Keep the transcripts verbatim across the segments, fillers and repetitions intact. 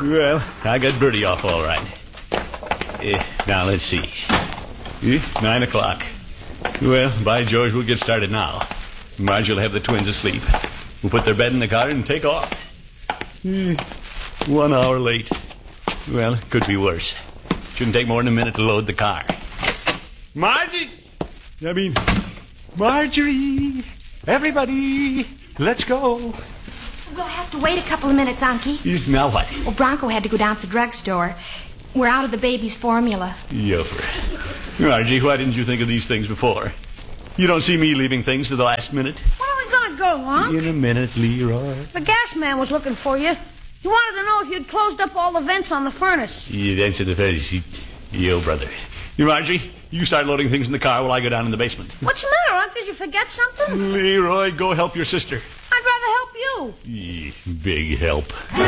Well, I got Bertie off all right. Uh, now, let's see. Uh, nine o'clock. Well, by George, we'll get started now. Marge will have the twins asleep. We'll put their bed in the car and take off. Uh, one hour late. Well, it could be worse. Shouldn't take more than a minute to load the car. Margie! I mean, Marjorie! Everybody, let's go. We'll have to wait a couple of minutes, Unky. Now what? Well, Bronco had to go down to the drugstore. We're out of the baby's formula. Yoper. Margie, why didn't you think of these things before? You don't see me leaving things to the last minute? Where are we going to go, Unc? In a minute, Leroy. The gas man was looking for you. He wanted to know if you'd closed up all the vents on the furnace. Yeah, vents in the furnace. Yo, brother. Margie, you start loading things in the car while I go down in the basement. What's the matter, Unc? Did you forget something? Leroy, go help your sister. I'd rather help you. Yeah, big help.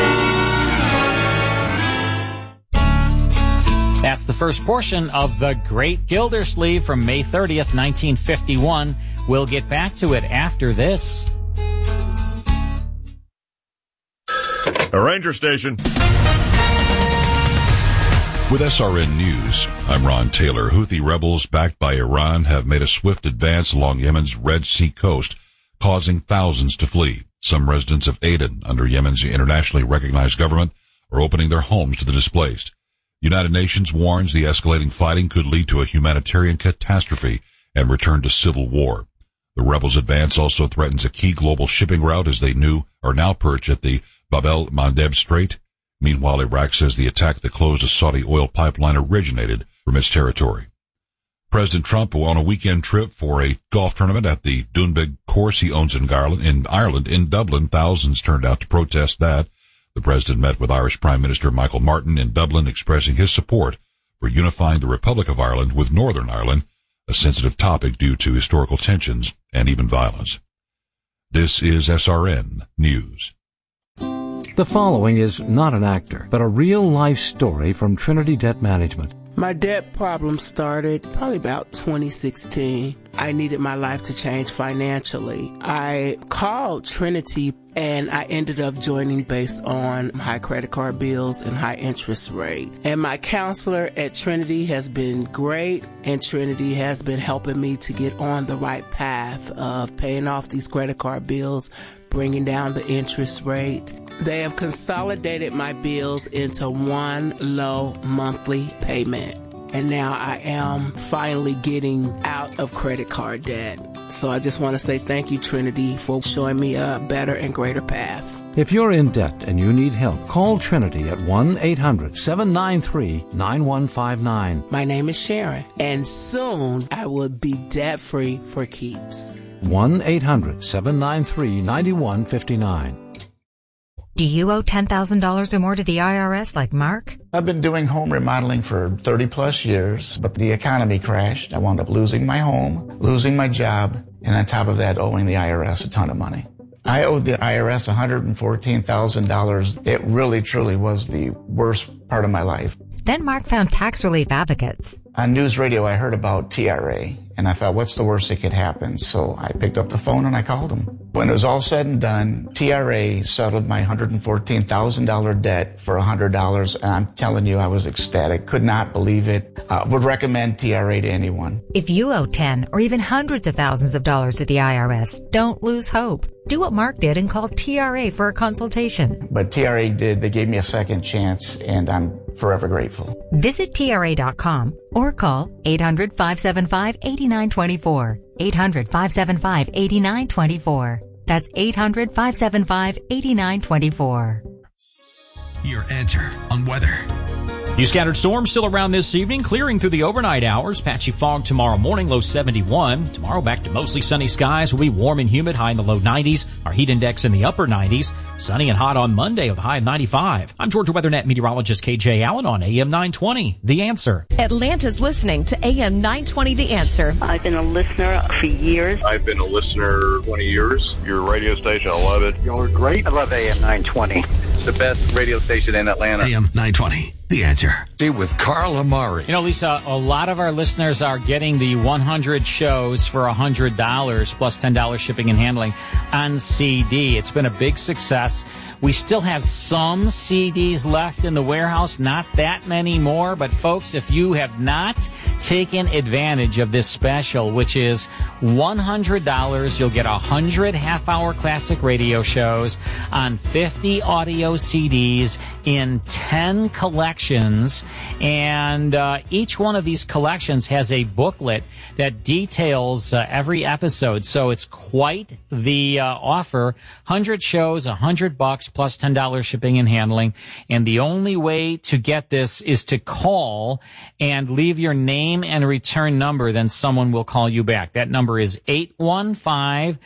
That's the first portion of The Great Gildersleeve from May thirtieth, nineteen fifty-one. We'll get back to it after this. A Ranger Station. With S R N News, I'm Ron Taylor. Houthi rebels backed by Iran have made a swift advance along Yemen's Red Sea coast, causing thousands to flee. Some residents of Aden, under Yemen's internationally recognized government, are opening their homes to the displaced. United Nations warns the escalating fighting could lead to a humanitarian catastrophe and return to civil war. The rebels' advance also threatens a key global shipping route as they knew are now perched at the Bab el-Mandeb Strait. Meanwhile, Iraq says the attack that closed a Saudi oil pipeline originated from its territory. President Trump, on a weekend trip for a golf tournament at the Doonbeg course he owns in Ireland, in Ireland, in Dublin, thousands turned out to protest that. The president met with Irish Prime Minister Michael Martin in Dublin, expressing his support for unifying the Republic of Ireland with Northern Ireland, a sensitive topic due to historical tensions and even violence. This is S R N News. The following is not an actor, but a real-life story from Trinity Debt Management. My debt problem started probably about twenty sixteen. I needed my life to change financially. I called Trinity and I ended up joining based on high credit card bills and high interest rate. And my counselor at Trinity has been great, and Trinity has been helping me to get on the right path of paying off these credit card bills, bringing down the interest rate. They have consolidated my bills into one low monthly payment. And now I am finally getting out of credit card debt. So I just want to say thank you, Trinity, for showing me a better and greater path. If you're in debt and you need help, call Trinity at one eight hundred seven nine three nine one five nine. My name is Sharon, and soon I will be debt-free for keeps. one eight hundred seven nine three nine one five nine. Do you owe ten thousand dollars or more to the I R S like Mark? I've been doing home remodeling for thirty plus years, but the economy crashed. I wound up losing my home, losing my job, and on top of that, owing the I R S a ton of money. I owed the I R S one hundred fourteen thousand dollars. It really, truly was the worst part of my life. Then Mark found Tax Relief Advocates. On news radio, I heard about T R A, and I thought, what's the worst that could happen? So I picked up the phone and I called them. When it was all said and done, T R A settled my one hundred fourteen thousand dollars debt for one hundred dollars, and I'm telling you, I was ecstatic. Could not believe it. Uh, would recommend T R A to anyone. If you owe ten or even hundreds of thousands of dollars to the I R S, don't lose hope. Do what Mark did and call T R A for a consultation. But T R A did. They gave me a second chance, and I'm forever grateful. Visit T R A dot com or call eight hundred five seven five eight nine two four. eight hundred five seven five eight nine two four. That's eight hundred five seven five eight nine two four. Your answer on weather. Few scattered storms still around this evening, clearing through the overnight hours. Patchy fog tomorrow morning, low seventy-one. Tomorrow back to mostly sunny skies. Will be warm and humid, high in the low nineties. Our heat index in the upper nineties. Sunny and hot on Monday with a high of ninety-five. I'm Georgia WeatherNet meteorologist K J Allen on A M nine twenty. The Answer. Atlanta's listening to A M nine twenty. The Answer. I've been a listener for years. I've been a listener twenty years. Your radio station, I love it. Y'all are great. I love A M nine twenty. It's the best radio station in Atlanta. A M nine twenty. The Answer. With Carl Amari. You know, Lisa, a lot of our listeners are getting the one hundred shows for one hundred dollars plus ten dollars shipping and handling on C D. It's been a big success. We still have some C Ds left in the warehouse, not that many more, but folks, if you have not taken advantage of this special, which is one hundred dollars, you'll get one hundred half-hour classic radio shows on fifty audio C Ds in ten collections, and uh, each one of these collections has a booklet that details uh, every episode, so it's quite the uh, offer. one hundred shows, one hundred bucks plus ten dollars shipping and handling, and the only way to get this is to call and leave your name and return number, then someone will call you back. That number is eight one five